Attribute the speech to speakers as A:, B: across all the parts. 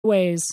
A: ways.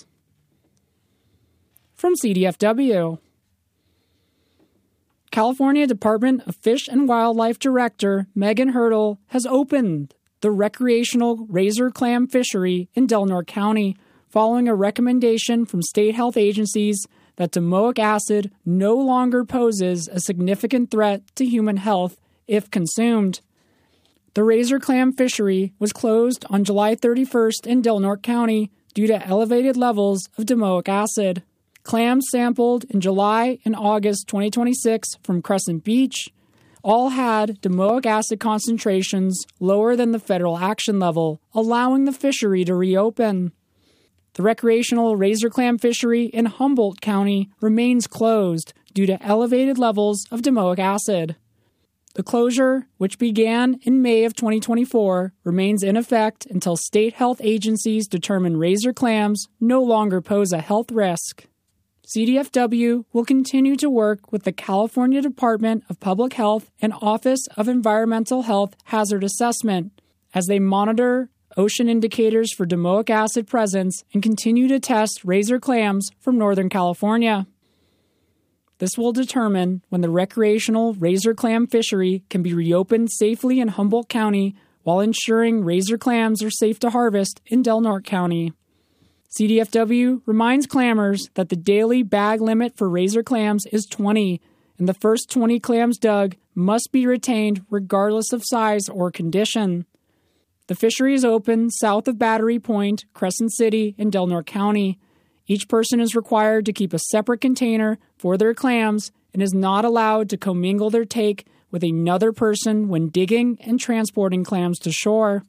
A: From CDFW. California Department of Fish and Wildlife Director Megan Hurdle has opened the recreational razor clam fishery in Del Norte County following a recommendation from state health agencies that domoic acid no longer poses a significant threat to human health if consumed. The razor clam fishery was closed on July 31st in Del Norte County due to elevated levels of domoic acid. Clams sampled in July and August 2026 from Crescent Beach all had domoic acid concentrations lower than the federal action level, allowing the fishery to reopen. The recreational razor clam fishery in Humboldt County remains closed due to elevated levels of domoic acid. The closure, which began in May of 2024, remains in effect until state health agencies determine razor clams no longer pose a health risk. CDFW will continue to work with the California Department of Public Health and Office of Environmental Health Hazard Assessment as they monitor ocean indicators for domoic acid presence and continue to test razor clams from Northern California. This will determine when the recreational razor clam fishery can be reopened safely in Humboldt County while ensuring razor clams are safe to harvest in Del Norte County. CDFW reminds clammers that the daily bag limit for razor clams is 20, and the first 20 clams dug must be retained regardless of size or condition. The fishery is open south of Battery Point, Crescent City, and Del Norte County. Each person is required to keep a separate container for their clams and is not allowed to commingle their take with another person when digging and transporting clams to shore.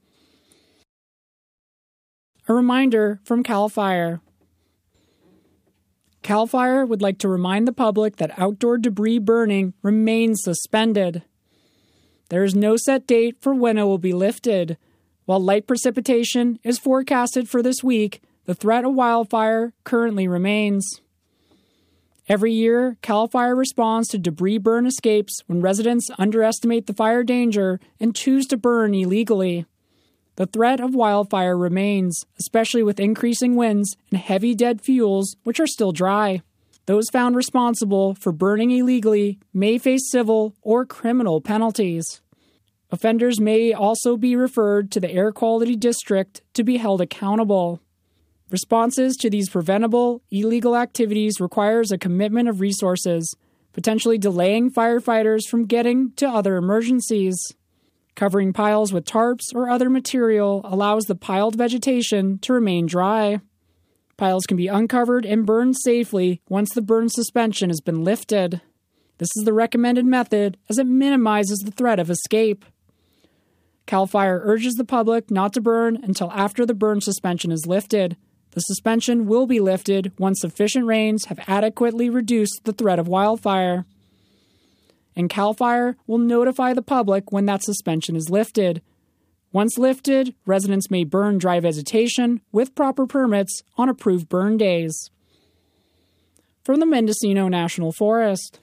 A: A reminder from CAL FIRE. CAL FIRE would like to remind the public that outdoor debris burning remains suspended. There is no set date for when it will be lifted. While light precipitation is forecasted for this week, the threat of wildfire currently remains. Every year, CAL FIRE responds to debris burn escapes when residents underestimate the fire danger and choose to burn illegally. The threat of wildfire remains, especially with increasing winds and heavy dead fuels, which are still dry. Those found responsible for burning illegally may face civil or criminal penalties. Offenders may also be referred to the Air Quality District to be held accountable. Responses to these preventable, illegal activities requires a commitment of resources, potentially delaying firefighters from getting to other emergencies. Covering piles with tarps or other material allows the piled vegetation to remain dry. Piles can be uncovered and burned safely once the burn suspension has been lifted. This is the recommended method as it minimizes the threat of escape. CAL FIRE urges the public not to burn until after the burn suspension is lifted. The suspension will be lifted once sufficient rains have adequately reduced the threat of wildfire. And CAL FIRE will notify the public when that suspension is lifted. Once lifted, residents may burn dry vegetation with proper permits on approved burn days. From the Mendocino National Forest.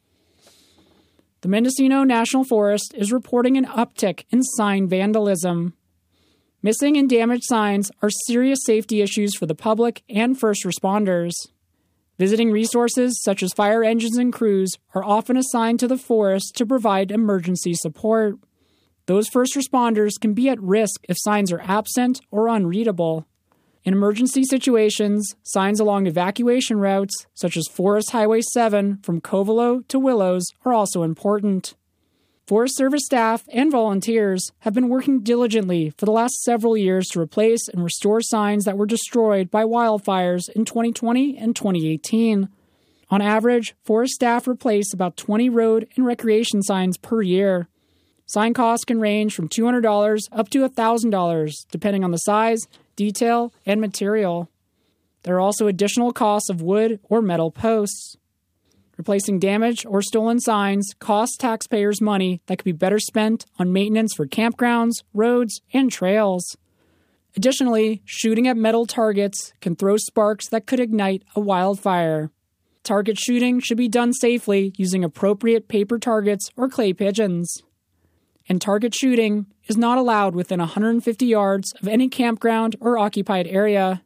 A: The Mendocino National Forest is reporting an uptick in sign vandalism. Missing and damaged signs are serious safety issues for the public and first responders. Visiting resources such as fire engines and crews are often assigned to the forest to provide emergency support. Those first responders can be at risk if signs are absent or unreadable. In emergency situations, signs along evacuation routes, such as Forest Highway 7 from Covelo to Willows, are also important. Forest Service staff and volunteers have been working diligently for the last several years to replace and restore signs that were destroyed by wildfires in 2020 and 2018. On average, forest staff replace about 20 road and recreation signs per year. Sign costs can range from $200 up to $1,000, depending on the size, detail, and material. There are also additional costs of wood or metal posts. Replacing damaged or stolen signs costs taxpayers money that could be better spent on maintenance for campgrounds, roads, and trails. Additionally, shooting at metal targets can throw sparks that could ignite a wildfire. Target shooting should be done safely using appropriate paper targets or clay pigeons. And target shooting is not allowed within 150 yards of any campground or occupied area.